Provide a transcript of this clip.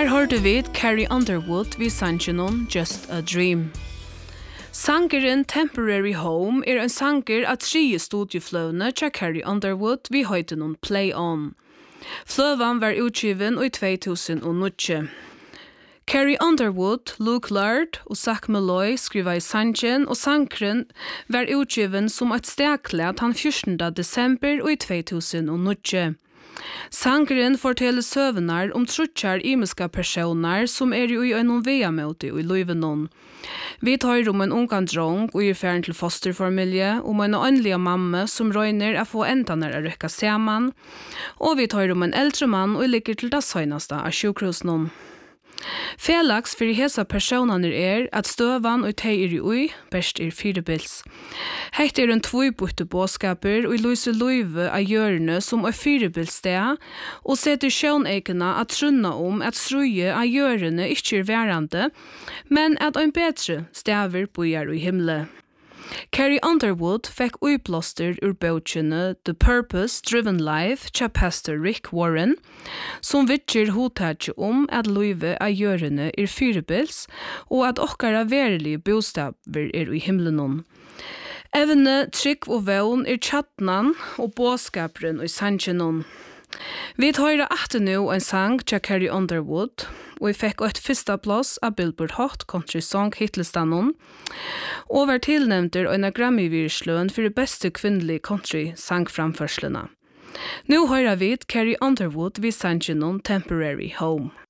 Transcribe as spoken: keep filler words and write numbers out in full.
Her hørte vi Carrie Underwood vid sangen Just a Dream. Sangeren Temporary Home er en sanger av tre studiefløvene til Carrie Underwood vid høyden Play On. Fløven var utgiven i två tusen nio. Carrie Underwood, Luke Lard og Zach Malloy skriva i sangen, og sangeren var utgiven som et steklet han fjortende desember i två tusen nio. Sangeren forteller søvnar om trutjar imiska personer som er i en veamøte i Løyvenon. Vi tar om en ungan drong og gir færen til fosterfamilie, om en åndelig mamma som røyner å få endene å røkka sammen, og vi tar om en eldre mann og ligger til det søgneste av sjukhusen. Felax for hesa personer er at støvan og teier i ui best er firebils. Hekt er en tvøybutte båskaper og lyser løyve av hjørne som er firebils sted, og setter sjøneikene at trunna om at strøye av hjørne ikke er værende, men at en bedre staver bojar i himle. Carrie Underwood fikk uiblåster ur bøtjene The Purpose Driven Life til pastor Rick Warren, som vittjer hotaget om at løyve av hjørene er firebils, og at okkara verilige bostaver er i himmelen. Evne, trygg og vevn er tjattnan og båskaperen i sangenon. Vi høyre atter nå en sang til Carrie Underwood, og vi fikk et første plass av Billboard Hot Country Song hitlistanen, og var tilnevnter en Grammy-virsløn for det beste kvinnelige country-sangframførslene. Nå høyre vi Carrie Underwood vid sangen Temporary Home.